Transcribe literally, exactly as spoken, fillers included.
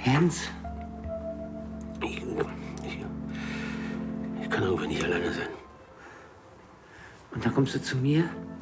Hans? Ich, ich, ich kann irgendwie nicht alleine sein. Und dann kommst du zu mir?